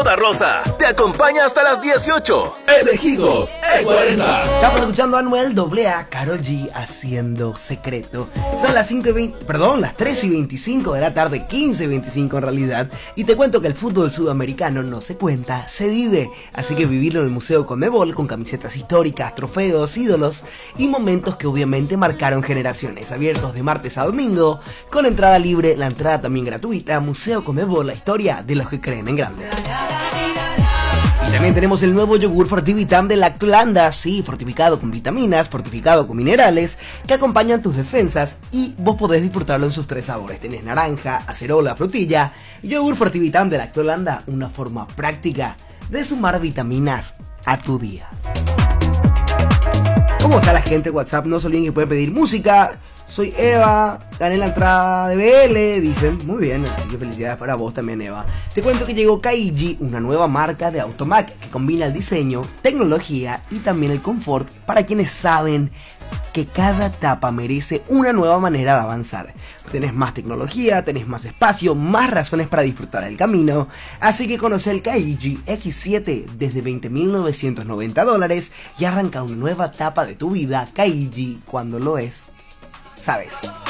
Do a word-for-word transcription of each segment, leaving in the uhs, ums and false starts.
Moda Rosa te acompaña hasta las dieciocho. Elegidos E cuarenta. Estamos escuchando a Anuel doble A, Karol G haciendo Secreto. Son las cinco y veinte, perdón, las tres y veinticinco de la tarde, quince y veinticinco en realidad. Y te cuento que el fútbol sudamericano no se cuenta, se vive. Así que vivirlo en el Museo Conmebol con camisetas históricas, trofeos, ídolos y momentos que obviamente marcaron generaciones. Abiertos de martes a domingo, con entrada libre, la entrada también gratuita. Museo Conmebol, la historia de los que creen en grande. Y también tenemos el nuevo yogur Fortivitam de Lactolanda, sí, fortificado con vitaminas, fortificado con minerales, que acompañan tus defensas y vos podés disfrutarlo en sus tres sabores. Tenés naranja, acerola, frutilla. Yogur Fortivitam de Lactolanda, una forma práctica de sumar vitaminas a tu día. ¿Cómo está la gente de WhatsApp? No se olviden que pueden pedir música. Soy Eva, gané la entrada de B L, dicen. Muy bien, así que felicidades para vos también, Eva. Te cuento que llegó Kaiji, una nueva marca de Automac que combina el diseño, tecnología y también el confort para quienes saben que cada etapa merece una nueva manera de avanzar. Tenés más tecnología, tenés más espacio, más razones para disfrutar el camino. Así que conoce el Kaiji X siete desde veinte mil novecientos noventa dólares y arranca una nueva etapa de tu vida. Kaiji, cuando lo es, sabes.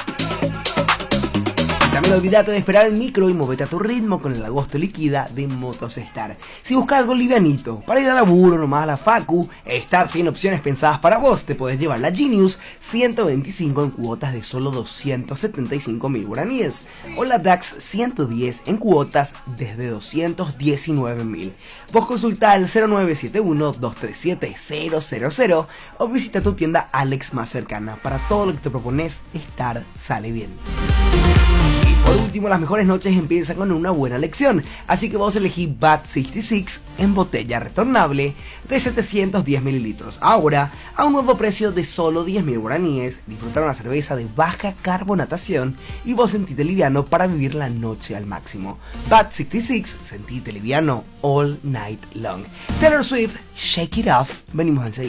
También olvídate de esperar el micro y movete a tu ritmo con el agosto liquida de Motostar. Si buscas algo livianito, para ir al laburo, nomás a la facu, Star tiene opciones pensadas para vos. Te podés llevar la Genius ciento veinticinco en cuotas de solo doscientos setenta y cinco mil guaraníes, o la Dax ciento diez en cuotas desde doscientos diecinueve mil. Vos consulta al cero nueve siete uno, dos tres siete, cero cero cero o visita tu tienda Alex más cercana. Para todo lo que te propones, Star sale bien. Por último, las mejores noches empiezan con una buena lección, así que vos elegí Bat sesenta y seis en botella retornable de setecientos diez mililitros. Ahora, a un nuevo precio de solo diez mil guaraníes, disfrutar una cerveza de baja carbonatación y vos sentite liviano para vivir la noche al máximo. Bat sesenta y seis, sentite liviano all night long. Taylor Swift, Shake It Off, venimos enseguida.